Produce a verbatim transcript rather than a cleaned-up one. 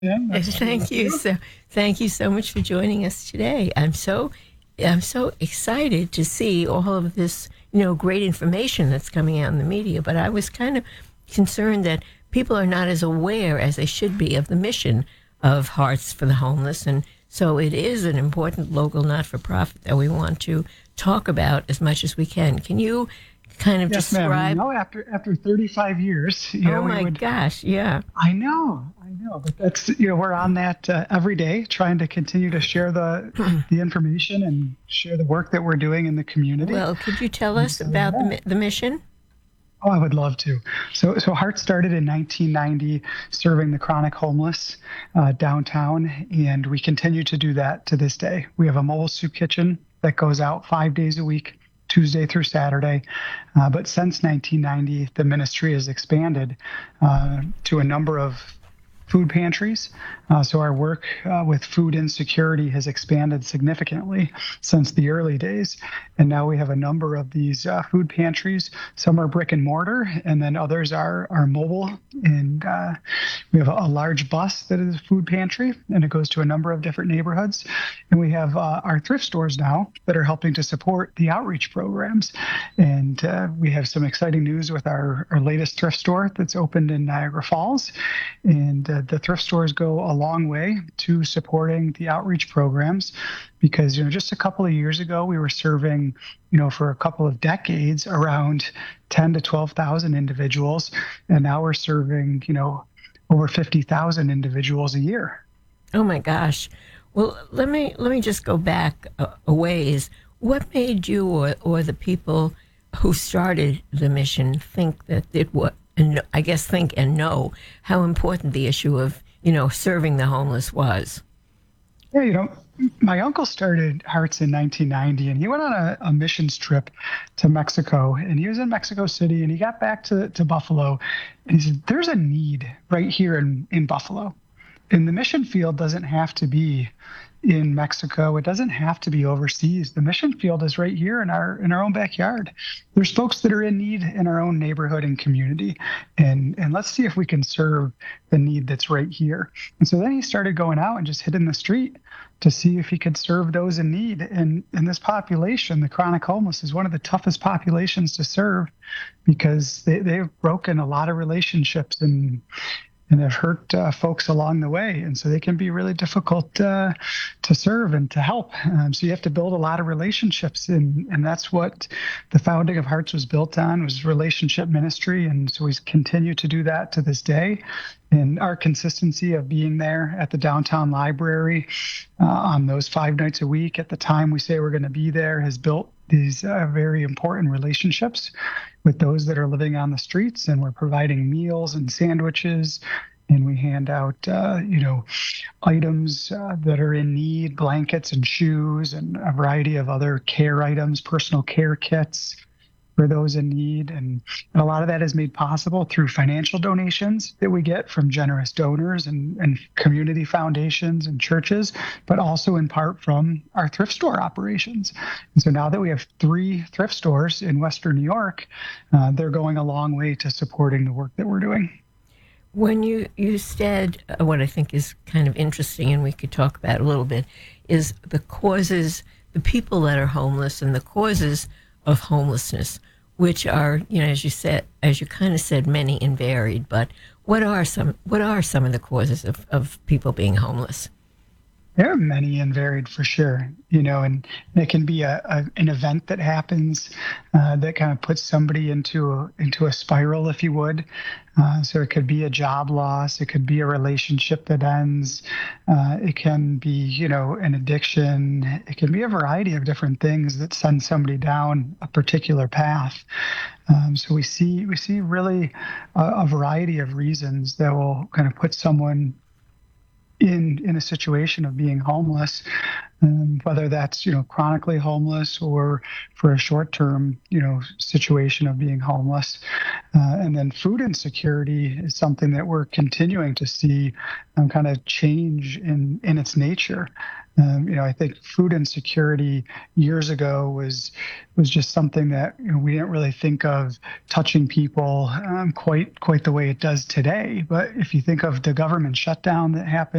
Yeah, nice to Thank meet you you. so thank you so much for joining us today. I'm so I'm so excited to see all of this, you know, great information that's coming out in the media, but I was kind of concerned that people are not as aware as they should be of the mission of Hearts for the Homeless, and so it is an important local not-for-profit that we want to talk about as much as we can. Can you kind of Yes, ma'am. You describe? know, after after thirty-five years, you Oh know, we my would. gosh, yeah. I know, I know, but that's you know, we're on that uh, every day, trying to continue to share the the information and share the work that we're doing in the community. Well, could you tell And us so, about the yeah. mi- the mission? Oh, I would love to. So, so Heart started in nineteen ninety, serving the chronic homeless uh, downtown, and we continue to do that to this day. We have a mobile soup kitchen that goes out five days a week, Tuesday through Saturday. Uh, but since nineteen ninety, the ministry has expanded uh, to a number of food pantries. Uh, so our work uh, with food insecurity has expanded significantly since the early days. And now we have a number of these uh, food pantries. Some are brick and mortar, and then others are, are mobile. And uh, we have a, a large bus that is a food pantry, and it goes to a number of different neighborhoods. And we have uh, our thrift stores now that are helping to support the outreach programs. And uh, we have some exciting news with our, our latest thrift store that's opened in Niagara Falls. And uh, the thrift stores go a long way to supporting the outreach programs because, you know, just a couple of years ago, we were serving, you know, for a couple of decades around ten to twelve thousand individuals. And now we're serving, you know, over fifty thousand individuals a year. Oh my gosh. Well, let me let me just go back a, a ways. What made you or, or the people who started the mission think that it was, and I guess think and know how important the issue of, you know, serving the homeless was? Yeah, you know, my uncle started Hearts in nineteen ninety, and he went on a, a missions trip to Mexico. And he was in Mexico City, and he got back to, to Buffalo, and he said, "There's a need right here in, in Buffalo. And the mission field doesn't have to be in Mexico. It doesn't have to be overseas. The mission field is right here in our in our own backyard. There's folks that are in need in our own neighborhood and community, and and let's see if we can serve the need that's right here." And so then he started going out and just hitting the street to see if he could serve those in need. And in this population, the chronic homeless is one of the toughest populations to serve because they, they've broken a lot of relationships and and have hurt uh, folks along the way. And so they can be really difficult uh, to serve and to help. Um, so you have to build a lot of relationships. And, and that's what the founding of Hearts was built on, was relationship ministry. And so we continue to do that to this day. And our consistency of being there at the downtown library uh, on those five nights a week at the time we say we're going to be there has built these uh, very important relationships with those that are living on the streets, and we're providing meals and sandwiches, and we hand out uh, you know items uh, that are in need, blankets and shoes and a variety of other care items, personal care kits for those in need. And a lot of that is made possible through financial donations that we get from generous donors and, and community foundations and churches, but also in part from our thrift store operations. And so now that we have three thrift stores in Western New York, uh, they're going a long way to supporting the work that we're doing. When you you said uh, what I think is kind of interesting, and we could talk about a little bit, is the causes, the people that are homeless, and the causes of homelessness, which are, you know, as you said, as you kind of said, many and varied. But what are some what are some of the causes of, of people being homeless? There are many and varied for sure, you know, and it can be a, a an event that happens uh, that kind of puts somebody into a, into a spiral, if you would. Uh, so it could be a job loss, it could be a relationship that ends, uh, it can be, you know, an addiction, it can be a variety of different things that send somebody down a particular path. Um, so we see we see really a, a variety of reasons that will kind of put someone in in a situation of being homeless, um, whether that's you know chronically homeless or for a short term you know situation of being homeless, uh, and then food insecurity is something that we're continuing to see um, kind of change in in its nature. Um, you know, I think food insecurity years ago was was just something that, you know, we didn't really think of touching people um, quite quite the way it does today. But if you think of the government shutdown that happened